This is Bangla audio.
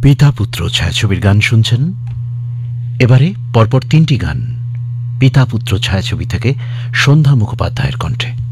পিতা পুত্র ছায়াছবির গান শুনছেন। এবারে পরপর তিনটি গান পিতা পুত্র ছায়াছবি থেকে সন্ধ্যা মুখোপাধ্যায়ের কণ্ঠে।